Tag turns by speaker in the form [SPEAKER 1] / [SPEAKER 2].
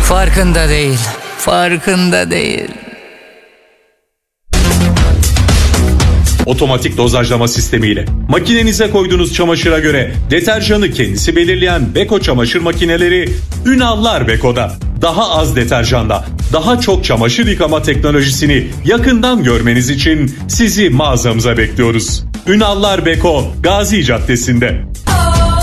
[SPEAKER 1] Farkında değil. Farkında değil.
[SPEAKER 2] Otomatik dozajlama sistemiyle makinenize koyduğunuz çamaşıra göre deterjanı kendisi belirleyen Beko çamaşır makineleri Ünallar Beko'da. Daha az deterjanda daha çok çamaşır yıkama teknolojisini yakından görmeniz için sizi mağazamıza bekliyoruz. Ünallar Beko, Gazi Caddesi'nde.